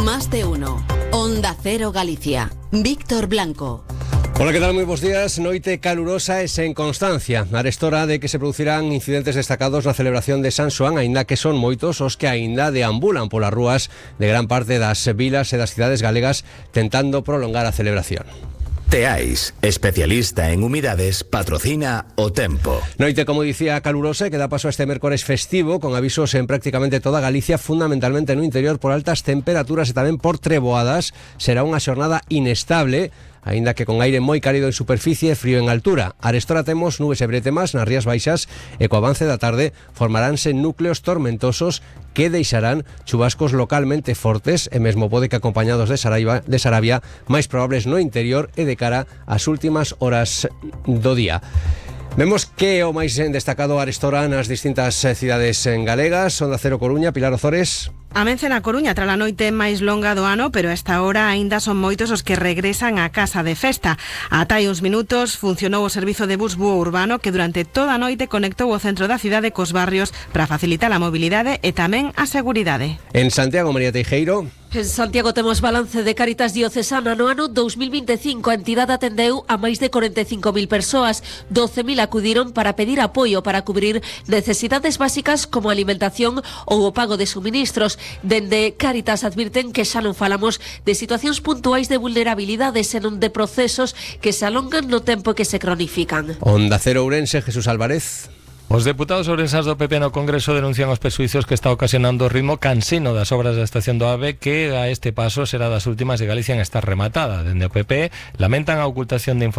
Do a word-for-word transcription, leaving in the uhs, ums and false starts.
Más de uno. Onda Cero Galicia. Víctor Blanco. Hola, ¿qué tal? Moi bos días. Noite calurosa e sen constancia. Arestora de que se producirán incidentes destacados na celebración de San Xoán, aínda que son moitos os que aínda deambulan polas rúas de gran parte das vilas e das cidades galegas tentando prolongar a celebración. Teais, especialista en humidades, patrocina o tempo. Noite, como dicía, calurosa que dá paso a este mércores festivo con avisos en prácticamente toda Galicia, fundamentalmente no interior por altas temperaturas e tamén por treboadas. Será unha xornada inestable, aínda que con aire moi cálido en superficie e frío en altura. Arestora temos nubes e bretemas nas rías baixas e co avance da tarde formaránse núcleos tormentosos que deixarán chubascos localmente fortes e mesmo pode que acompañados de Saraiva, de Sarabia, máis probables no interior e de cara ás últimas horas do día. Vemos que é o máis destacado arestora nas distintas cidades galegas. Onda Cero Coruña, Pilar Ozores. Amense na Coruña tras a noite máis longa do ano, pero a esta hora aínda son moitos os que regresan á casa de festa. Ata hai uns minutos funcionou o servizo de bus búho urbano que durante toda a noite conectou o centro da cidade cos barrios para facilitar a mobilidade e tamén a seguridade. En Santiago, María Teijeiro. En Santiago temos balance de Cáritas Diocesana. No ano dous mil vinte e cinco a entidade atendeu a máis de corenta e cinco mil persoas. doce mil acudiron para pedir apoio para cubrir necesidades básicas como alimentación ou o pago de suministros. Dende Cáritas advirten que xa non falamos de situacións puntuais de vulnerabilidade, senón de procesos que se alongan no tempo que se cronifican. Onda Cero Ourense, Jesús Álvarez. Os deputados ourensás do P P no Congreso denuncian os perxuízos que está ocasionando o ritmo cansino das obras da estación do AVE, que a este paso será das últimas de Galicia en estar rematada. Dende o P P lamentan a ocultación de información